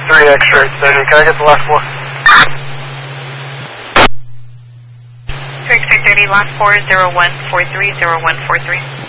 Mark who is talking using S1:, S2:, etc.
S1: 3 X-ray 30. Can I get the last 4?
S2: 2 X-ray 30, last 4, 0143, 0143.